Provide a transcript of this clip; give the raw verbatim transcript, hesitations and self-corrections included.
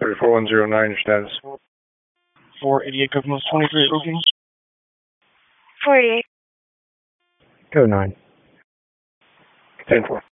thirty-four one zero nine, your status. four eighty-eight, Government twenty-three, booking. four eighty-eight. Go nine. ten four.